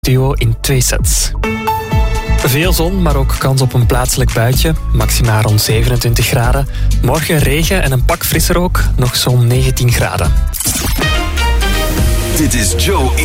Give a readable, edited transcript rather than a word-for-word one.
duo in 2 sets. Veel zon, maar ook kans op een plaatselijk buitje. Maximaal rond 27 graden. Morgen regen en een pak frisser ook. Nog zo'n 19 graden. Dit is Joe